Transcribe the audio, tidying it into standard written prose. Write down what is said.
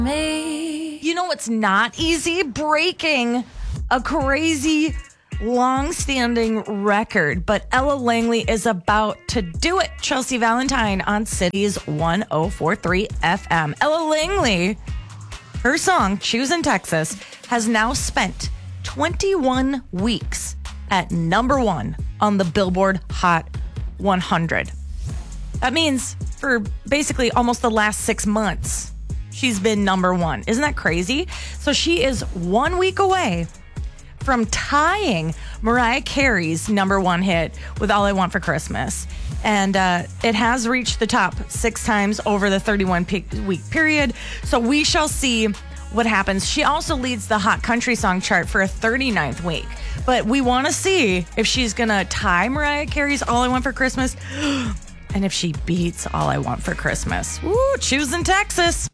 me. You know what's not easy? Breaking a crazy long-standing record, but Ella Langley is about to do it. Chelsea Valentine on Cities 1043 FM. Ella Langley, her song, Choose in Texas, has now spent 21 weeks at number one on the Billboard Hot 100. That means for basically almost the last 6 months, she's been number one. Isn't that crazy? So she is 1 week away from tying Mariah Carey's number one hit with All I Want for Christmas. And it has reached the top 6 times over the 31-week period. So we shall see what happens. She also leads the Hot Country Song chart for a 39th week. But we want to see if she's going to tie Mariah Carey's All I Want for Christmas and if she beats All I Want for Christmas. Woo, choosing Texas.